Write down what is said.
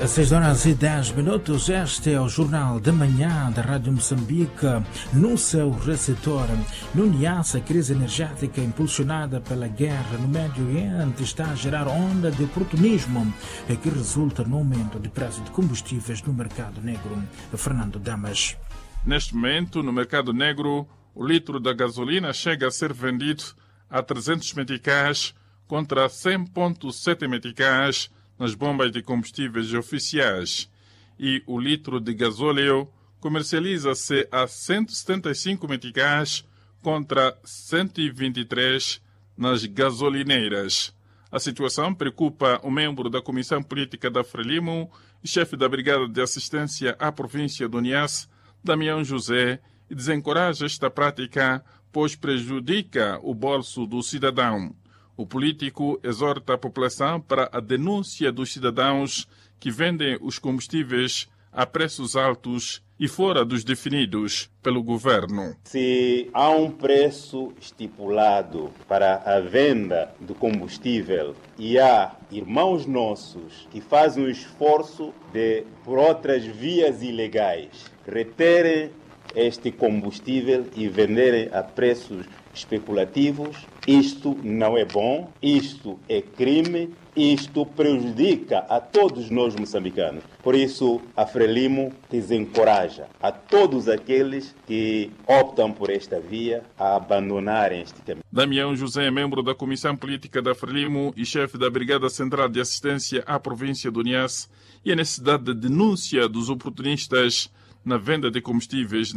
6h10. Este é o Jornal da Manhã da Rádio Moçambique. No seu receptor, no Niassa, a crise energética impulsionada pela guerra no Médio Oriente está a gerar onda de oportunismo que resulta no aumento de preço de combustíveis no mercado negro. Fernando Damas. Neste momento, no mercado negro, o litro da gasolina chega a ser vendido a 300 meticais contra 100,7 meticais nas bombas de combustíveis oficiais, e o litro de gasóleo comercializa-se a 175 meticais contra 123 nas gasolineiras. A situação preocupa o membro da Comissão Política da Frelimo e chefe da Brigada de Assistência à Província do Niassa, Damião José, e desencoraja esta prática, pois prejudica o bolso do cidadão. O político exorta a população para a denúncia dos cidadãos que vendem os combustíveis a preços altos e fora dos definidos pelo governo. Se há um preço estipulado para a venda do combustível e há irmãos nossos que fazem o esforço de, por outras vias ilegais, reterem este combustível e venderem a preços especulativos, isto não é bom, isto é crime, isto prejudica a todos nós moçambicanos. Por isso, a Frelimo desencoraja a todos aqueles que optam por esta via a abandonarem este caminho. Damião José é membro da Comissão Política da Frelimo e chefe da Brigada Central de Assistência à Província do Niassa, e a necessidade de denúncia dos oportunistas na venda de combustíveis